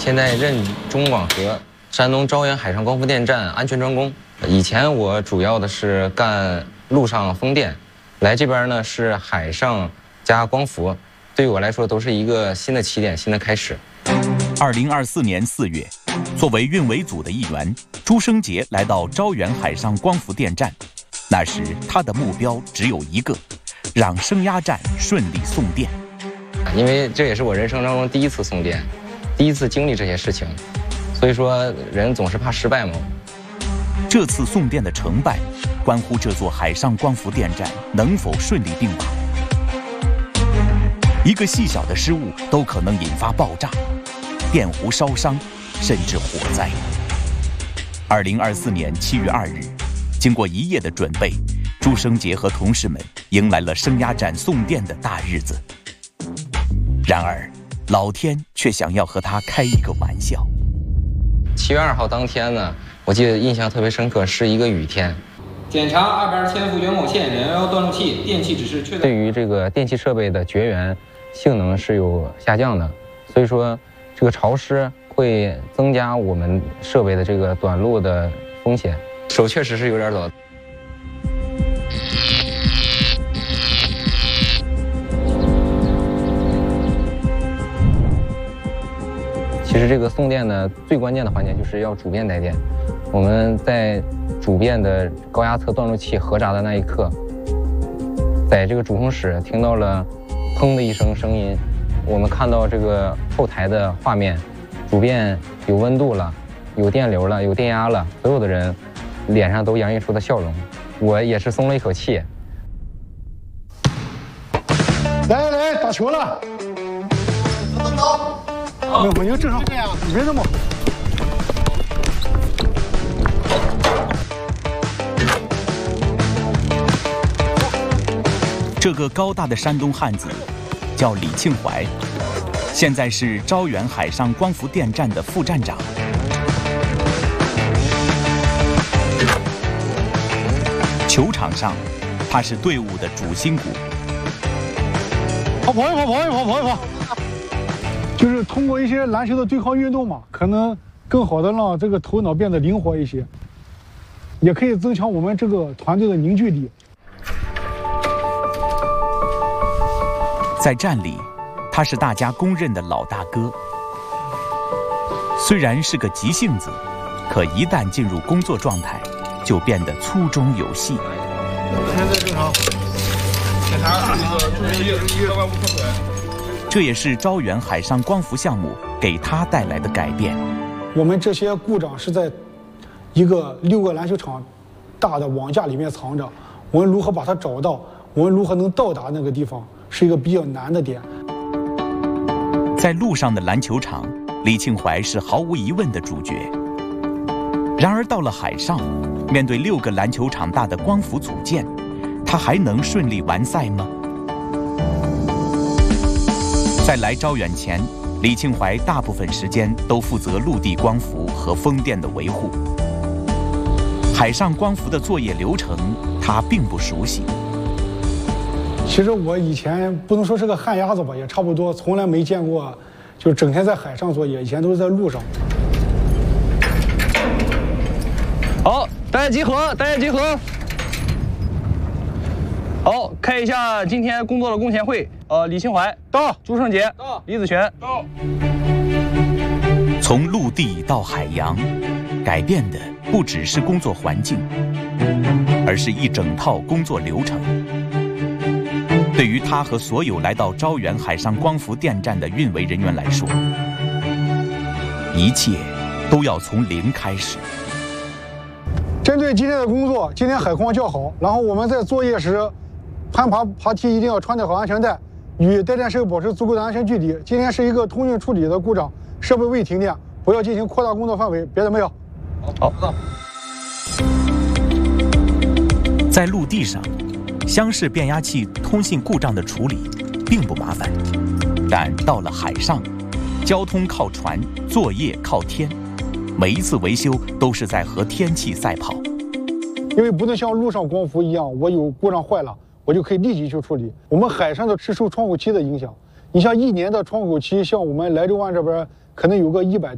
现在任中广核山东招远海上光伏电站安全专工。以前我主要的是干陆上风电，来这边呢是海上加光伏，对于我来说都是一个新的起点、新的开始。 2024年4月，作为运维组的一员，朱生杰来到招远海上光伏电站。那时他的目标只有一个，让升压站顺利送电。 因为这也是我人生当中第一次送电，第一次经历这些事情，所以说人总是怕失败嘛。 这次送电的成败，关乎这座海上光伏电站能否顺利并网。一个细小的失误都可能引发爆炸、电弧烧伤，甚至火灾。2024年7月2日，经过一夜的准备，朱生杰和同事们迎来了升压站送电的大日子。然而，老天却想要和他开一个玩笑。 7月2号当天呢，我记得印象特别深刻，是一个雨天。 检查220千伏元某线211断路器电气指示确认。 对于这个电气设备的绝缘性能是有下降的，所以说这个潮湿会增加我们设备的这个短路的风险。手确实是有点抖。其实这个送电的最关键的环节就是要主变带电。我们在主变的高压侧断路器合闸的那一刻，在这个主控室听到了砰的一声声音，我们看到这个后台的画面，主变有温度了，有电流了，有电压了，所有的人脸上都洋溢出的笑容，我也是松了一口气。 来，打球了！ 怎么走？ 没有正常，你别这么。 这个高大的山东汉子叫李庆怀，现在是招远海上光伏电站的副站长。球场上，他是队伍的主心骨。 跑一跑。就是通过一些篮球的对抗运动嘛，可能更好的让这个头脑变得灵活一些，也可以增强我们这个团队的凝聚力。 在站里，他是大家公认的老大哥。虽然是个急性子，可一旦进入工作状态，就变得粗中有细。 现在正常。检查1万5克水。 这也是招远海上光伏项目给他带来的改变。 我们这些故障是在一个6个篮球场大的网架里面藏着，我们如何把它找到，我们如何能到达那个地方，是一个比较难的点。 在陆上的篮球场，李庆怀是毫无疑问的主角。然而到了海上，面对6个篮球场大的光伏组件，他还能顺利完赛吗？在来招远前，李庆怀大部分时间都负责陆地光伏和风电的维护。海上光伏的作业流程，他并不熟悉。 其实我以前不能说是个旱鸭子吧，也差不多，从来没见过，就整天在海上作业，以前都是在路上。 好，大家集合，好，开一下今天工作的工前会。李庆怀到，朱胜杰到，李子璇到。 从陆地到海洋，改变的不只是工作环境，而是一整套工作流程。对于他和所有来到招远海上光伏电站的运维人员来说，一切都要从零开始。 针对今天的工作，今天海况较好，然后我们在作业时攀爬梯一定要穿戴好安全带，与带电设备保持足够的安全距离。今天是一个通讯处理的故障，设备未停电，不要进行扩大工作范围，别的没有。 好，知道。 在陆地上，厢式变压器通信故障的处理并不麻烦，但到了海上，交通靠船，作业靠天，每一次维修都是在和天气赛跑。 因为不能像陆上光伏一样，我有故障坏了，我就可以立即去处理。我们海上的是受窗口期的影响，你像1年的窗口期，像我们莱州湾这边可能有个100